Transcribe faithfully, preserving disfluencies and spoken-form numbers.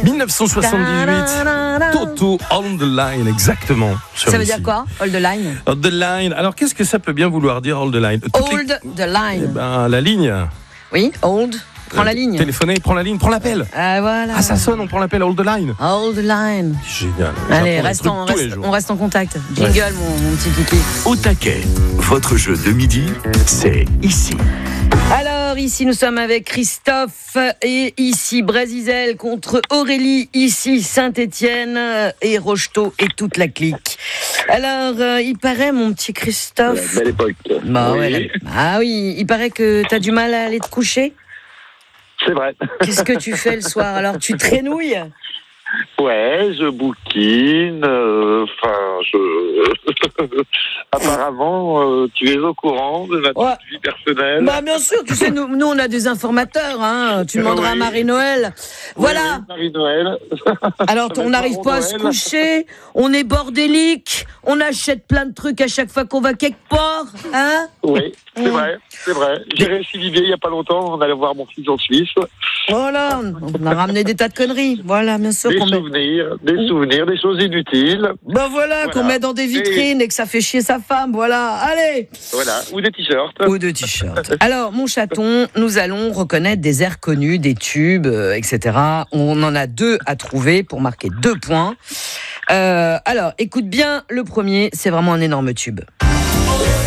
dix-neuf cent soixante-dix-huit, Toto, On the Line, exactement. Ça veut dire quoi, Hold the Line? Hold the Line. Alors, qu'est-ce que ça peut bien vouloir dire, Hold the Line? Toutes Hold les... the Line. Eh ben, la ligne. Oui, hold. Prends euh, la ligne. Téléphoner, prends la ligne, prends l'appel. Ah, voilà. Ah, ça sonne, on prend l'appel, Hold the Line. Hold the Line. Génial. Allez, J'apprends des reste en, trucs tous les reste, jours. on reste en contact. Jingle, Ouais. mon, mon petit kiki. Au taquet, votre jeu de midi, c'est ici. Alors, ici, nous sommes avec Christophe et ici, Brésisel contre Aurélie, ici, Saint-Étienne et Rocheteau et toute la clique. Alors, euh, il paraît, mon petit Christophe... Belle époque. Bah, Oui, ouais, là- ah oui, il paraît que t'as du mal à aller te coucher. c'est vrai. Qu'est-ce que tu fais le soir? Alors, tu traînouilles? Ouais, je bouquine. Enfin, je. Apparemment, euh, tu es au courant de ma petite Ouais. vie personnelle. Bah, bien sûr, tu sais, nous, nous on a des informateurs, hein. Tu demanderas à Oui. Marie-Noël. Voilà. Oui, Marie-Noël. Alors, Ça va on être n'arrive Maman pas à se Noël. coucher, on est bordélique, on achète plein de trucs à chaque fois qu'on va quelque part, hein? Oui, c'est vrai, c'est vrai. J'ai récidivé il n'y a pas longtemps. On allait voir mon fils en Suisse. Voilà, on a ramené des tas de conneries. Voilà, bien sûr Des qu'on met. souvenirs, des souvenirs, des choses inutiles. Ben voilà, Voilà. qu'on met dans des vitrines et que ça fait chier sa femme, voilà. Allez! Voilà, ou des t-shirts. Ou de t-shirts. Alors, mon chaton, nous allons reconnaître des airs connus, des tubes, euh, et cetera. On en a deux à trouver pour marquer deux points. Euh, alors, écoute bien, le premier, c'est vraiment un énorme tube.